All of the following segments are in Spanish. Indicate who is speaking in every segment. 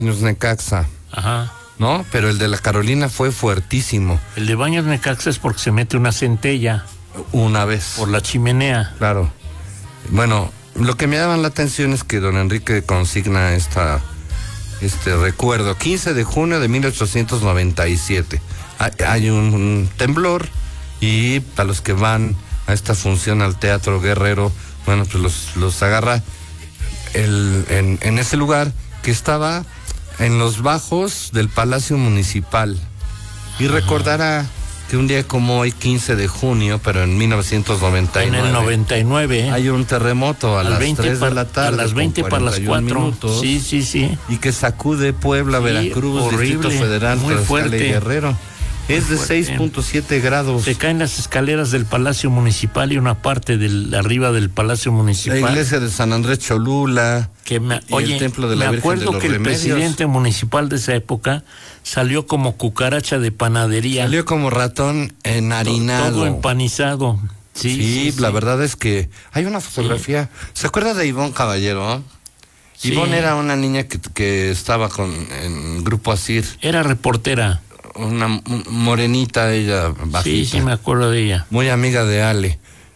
Speaker 1: Necaxa.
Speaker 2: Ajá.
Speaker 1: ¿No? Pero el de la Carolina fue fuertísimo.
Speaker 2: El de Baños Necaxa es porque se mete una centella.
Speaker 1: Una vez.
Speaker 2: Por la chimenea.
Speaker 1: Claro. Bueno, lo que me llama la atención es que don Enrique consigna este recuerdo. 15 de junio de 1897. Hay un temblor y a los que van a esta función al Teatro Guerrero, bueno, pues los agarra en ese lugar que estaba en los bajos del Palacio Municipal. Y recordará que un día como hoy, 15 de junio, pero en 1999.
Speaker 2: En el 99.
Speaker 1: Hay un terremoto a las 3 de la tarde.
Speaker 2: A las 20 para las 4.
Speaker 1: Minutos,
Speaker 2: sí.
Speaker 1: Y que sacude Puebla, sí, Veracruz,
Speaker 2: horrible,
Speaker 1: Distrito Federal,
Speaker 2: muy fuerte.
Speaker 1: y Guerrero. Es de 6.7 grados.
Speaker 2: Se caen las escaleras del Palacio Municipal y una parte arriba del Palacio Municipal.
Speaker 1: La iglesia de San Andrés Cholula.
Speaker 2: Oye,
Speaker 1: el templo de la Virgen
Speaker 2: acuerdo
Speaker 1: de los
Speaker 2: que
Speaker 1: Remedios.
Speaker 2: El presidente municipal de esa época salió como cucaracha de panadería.
Speaker 1: Salió como ratón enharinado.
Speaker 2: Todo empanizado. Sí,
Speaker 1: la verdad es que hay una fotografía. ¿Se acuerda de Ivonne Caballero? Sí. Ivonne era una niña que estaba en Grupo Asir.
Speaker 2: Era reportera.
Speaker 1: Una morenita, ella bajita.
Speaker 2: Sí, me acuerdo de ella.
Speaker 1: Muy amiga de Ale.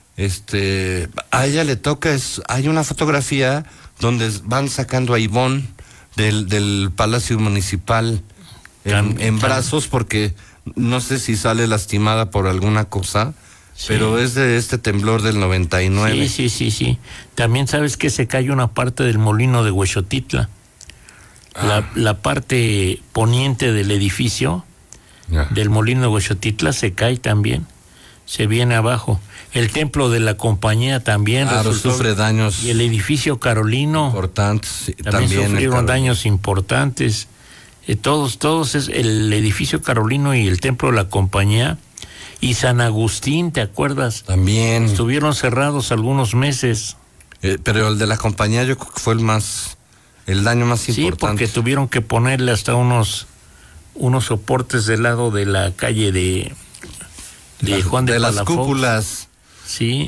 Speaker 1: A ella le toca, hay una fotografía donde van sacando a Ivonne del Palacio Municipal en brazos, porque no sé si sale lastimada por alguna cosa, sí, pero es de este temblor del 99.
Speaker 2: Sí. También sabes que se cae una parte del molino de Huexotitla. La parte poniente del edificio, del molino de Huexotitla, se cae también. Se viene abajo. El templo de la compañía también
Speaker 1: sufre daños.
Speaker 2: Y el edificio carolino
Speaker 1: importantes, sí,
Speaker 2: también sufrieron daños importantes. Todos es el edificio carolino y el templo de la compañía. Y San Agustín, ¿te acuerdas?
Speaker 1: También.
Speaker 2: Estuvieron cerrados algunos meses.
Speaker 1: Pero el de la compañía yo creo que fue el daño más importante.
Speaker 2: Sí, porque tuvieron que ponerle hasta unos soportes del lado de la calle de Juan de Palafox.
Speaker 1: Las cúpulas.
Speaker 2: Sí.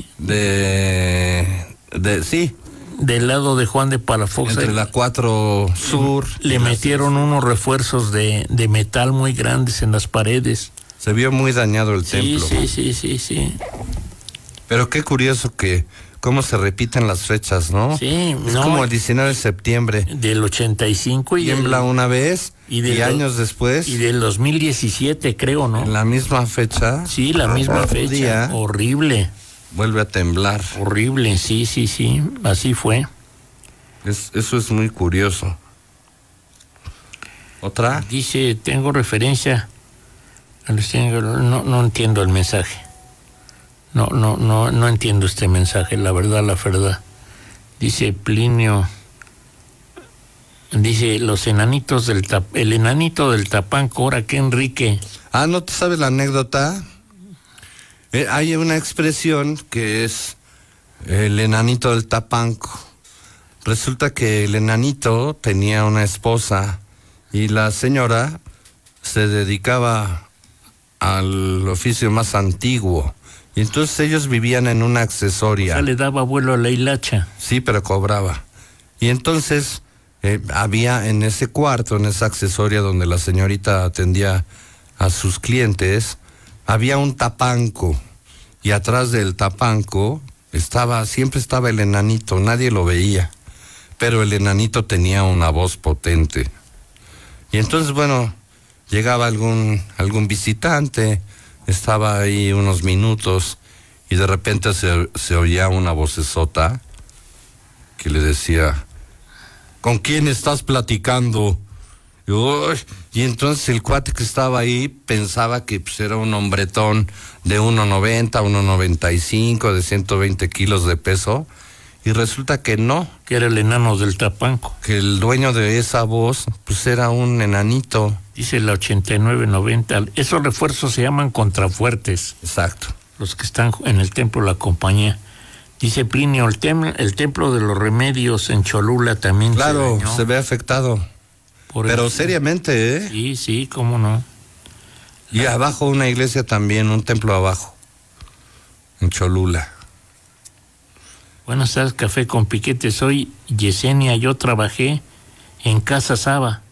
Speaker 1: Sí.
Speaker 2: Del lado de Juan de Palafox.
Speaker 1: Entre la 4 Sur.
Speaker 2: Le metieron unos refuerzos de metal muy grandes en las paredes.
Speaker 1: Se vio muy dañado el templo.
Speaker 2: Sí.
Speaker 1: Pero qué curioso cómo se repiten las fechas, ¿no?
Speaker 2: Sí.
Speaker 1: Es como el 19 de septiembre.
Speaker 2: Del 85
Speaker 1: tiembla una vez y años después.
Speaker 2: Y del 2017, creo, ¿no?
Speaker 1: En la misma fecha.
Speaker 2: Sí, la misma fecha.
Speaker 1: Día,
Speaker 2: horrible.
Speaker 1: Vuelve a temblar.
Speaker 2: Horrible, sí. Así fue.
Speaker 1: Eso es muy curioso. ¿Otra?
Speaker 2: Dice, tengo referencia. No entiendo el mensaje. No entiendo este mensaje, la verdad. Dice Plinio, dice el enanito del Tapanco, ahora que Enrique.
Speaker 1: ¿No te sabes la anécdota? Hay una expresión que es el enanito del Tapanco. Resulta que el enanito tenía una esposa y la señora se dedicaba al oficio más antiguo. Y entonces ellos vivían en una accesoria.
Speaker 2: O sea, le daba vuelo a la hilacha.
Speaker 1: Sí, pero cobraba. Y entonces había en ese cuarto, en esa accesoria donde la señorita atendía a sus clientes, había un tapanco. Y atrás del tapanco siempre estaba el enanito, nadie lo veía. Pero el enanito tenía una voz potente. Y entonces, bueno, llegaba algún visitante, estaba ahí unos minutos y de repente se oía una vocesota que le decía, ¿con quién estás platicando? Y entonces el cuate que estaba ahí pensaba que era un hombretón de 1.90, 1.95, de 120 kilos de peso, y resulta que no.
Speaker 2: Que era el enano del Tapanco.
Speaker 1: Que el dueño de esa voz, era un enanito.
Speaker 2: Dice la 8990. Esos refuerzos se llaman contrafuertes.
Speaker 1: Exacto.
Speaker 2: Los que están en el templo de la compañía. Dice Plinio, el templo de los Remedios en Cholula también.
Speaker 1: Claro, se ve afectado. Pero seriamente, ¿eh?
Speaker 2: Sí, cómo no.
Speaker 1: Y abajo una iglesia también, un templo abajo, en Cholula.
Speaker 2: Buenas tardes, Café con Piquete. Soy Yesenia, yo trabajé en Casa Saba.